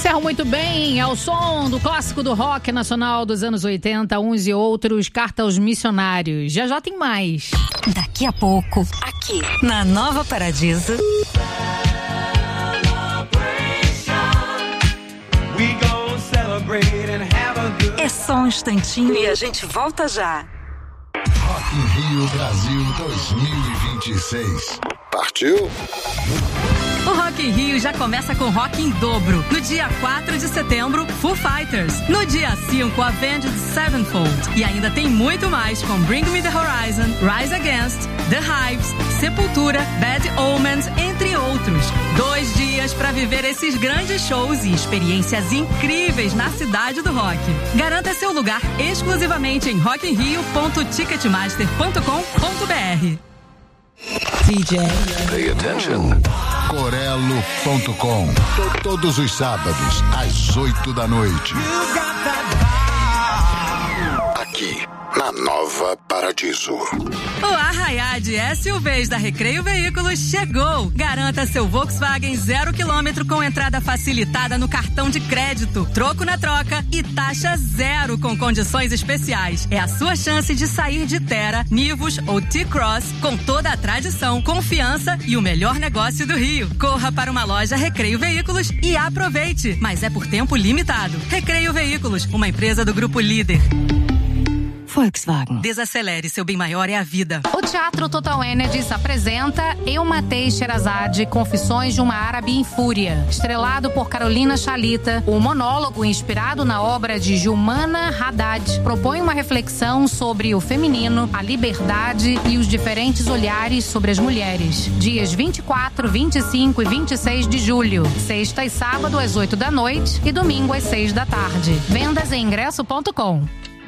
Encerro muito bem ao som do clássico do rock nacional dos anos 80, uns e outros, Carta aos Missionários. Já tem mais. Daqui a pouco, aqui na Nova Paradiso. É só um instantinho e a gente volta já. Rock in Rio Brasil 2026. Partiu? O Rock in Rio já começa com rock em dobro. No dia 4 de setembro, Foo Fighters. No dia 5, Avenged Sevenfold. E ainda tem muito mais com Bring Me The Horizon, Rise Against, The Hives, Sepultura, Bad Omens, entre outros. 2 dias para viver esses grandes shows e experiências incríveis na cidade do rock. Garanta seu lugar exclusivamente em rockinrio.ticketmaster.com.br. DJ. Pay attention. Corelo.com. Todos os sábados, às 8 da noite. Aqui, na Nova Paradiso. O arraiá de SUVs da Recreio Veículos chegou. Garanta seu Volkswagen 0 km com entrada facilitada no cartão de crédito, troco na troca e taxa zero com condições especiais. É a sua chance de sair de Terra, Nivus ou T-Cross com toda a tradição, confiança e o melhor negócio do Rio. Corra para uma loja Recreio Veículos e aproveite, mas é por tempo limitado. Recreio Veículos, uma empresa do Grupo Líder. Volkswagen. Desacelere, seu bem maior é a vida. O Teatro Total Energies apresenta Eu Matei Sherazade, Confissões de uma Árabe em Fúria. Estrelado por Carolina Chalita, o monólogo inspirado na obra de Gilmana Haddad propõe uma reflexão sobre o feminino, a liberdade e os diferentes olhares sobre as mulheres. Dias 24, 25 e 26 de julho. Sexta e sábado às 8 da noite e domingo às 6 da tarde. Vendas em ingresso.com.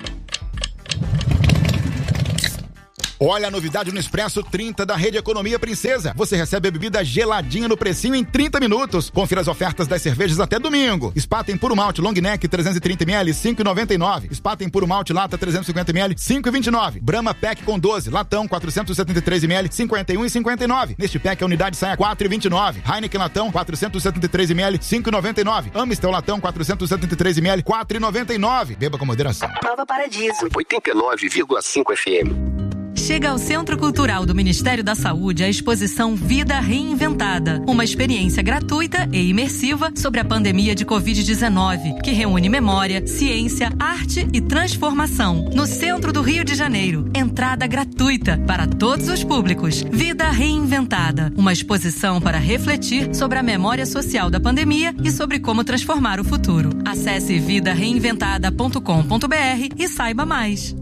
Olha a novidade no Expresso 30 da Rede Economia Princesa. Você recebe a bebida geladinha no precinho em 30 minutos. Confira as ofertas das cervejas até domingo. Spaten Puro Malte Long Neck 330ml, 5,99. Spaten Puro Malte Lata 350ml, 5,29. Brahma Pack com 12, latão 473ml, 51,59. Neste pack a unidade sai a 4,29. Heineken Latão 473ml, 5,99. Amstel Latão 473ml, 4,99. Beba com moderação. Nova Paradiso. 89,5 FM. Chega ao Centro Cultural do Ministério da Saúde a exposição Vida Reinventada, uma experiência gratuita e imersiva sobre a pandemia de Covid-19, que reúne memória, ciência, arte e transformação. No centro do Rio de Janeiro, entrada gratuita para todos os públicos. Vida Reinventada, uma exposição para refletir sobre a memória social da pandemia e sobre como transformar o futuro. Acesse vidareinventada.com.br e saiba mais.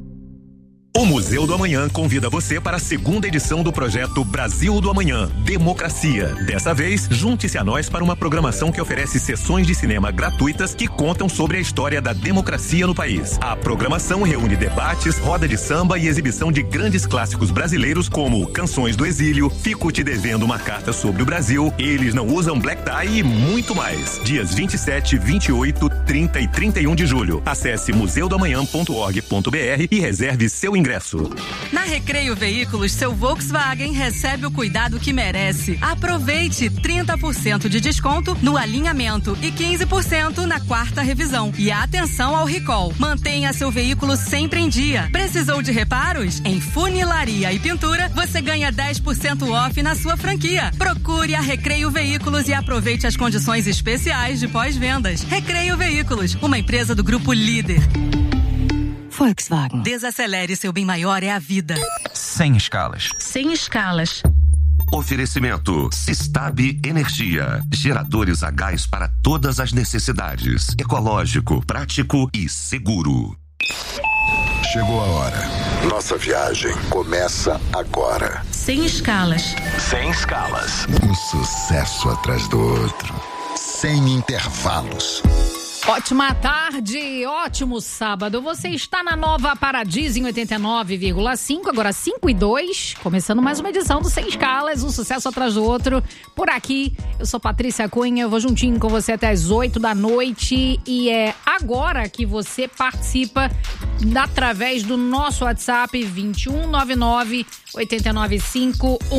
O Museu do Amanhã convida você para a segunda edição do projeto Brasil do Amanhã, Democracia. Dessa vez, junte-se a nós para uma programação que oferece sessões de cinema gratuitas que contam sobre a história da democracia no país. A programação reúne debates, roda de samba e exibição de grandes clássicos brasileiros como Canções do Exílio, Fico Te Devendo uma Carta sobre o Brasil, Eles Não Usam Black Tie e muito mais. Dias 27, 28, 30 e 31 de julho. Acesse museudoamanhã.org.br e reserve seu ingresso. Na Recreio Veículos, seu Volkswagen recebe o cuidado que merece. Aproveite 30% de desconto no alinhamento e 15% na quarta revisão. E atenção ao recall. Mantenha seu veículo sempre em dia. Precisou de reparos? Em funilaria e pintura, você ganha 10% off na sua franquia. Procure a Recreio Veículos e aproveite as condições especiais de pós-vendas. Recreio Veículos, uma empresa do Grupo Líder. Volkswagen. Desacelere, seu bem maior é a vida. Sem escalas. Sem escalas. Oferecimento Sistab Energia. Geradores a gás para todas as necessidades. Ecológico, prático e seguro. Chegou a hora. Nossa viagem começa agora. Sem escalas. Sem escalas. Um sucesso atrás do outro. Sem intervalos. Ótima tarde, ótimo sábado. Você está na Nova Paradiso em 89,5, agora 5:02. Começando mais uma edição do Sem Escalas, um sucesso atrás do outro. Por aqui, eu sou Patrícia Cunha, eu vou juntinho com você até as 8 da noite. E é agora que você participa através do nosso WhatsApp 2199 895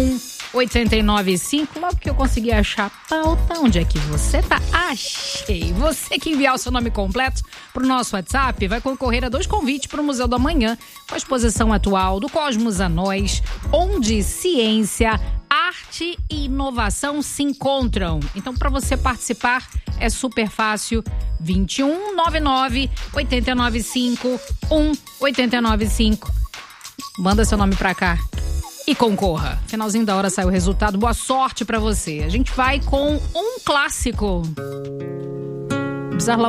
895. Logo que eu consegui achar a pauta, onde é que você tá? Achei! Você que enviar o seu nome completo pro nosso WhatsApp vai concorrer a 2 convites pro Museu do Amanhã, com a exposição atual do Cosmos a Nós, onde ciência, arte e inovação se encontram. Então, para você participar, é super fácil. 2199 895 1895. Manda seu nome pra cá e concorra. Finalzinho da hora sai o resultado. Boa sorte pra você. A gente vai com um clássico. Bizarro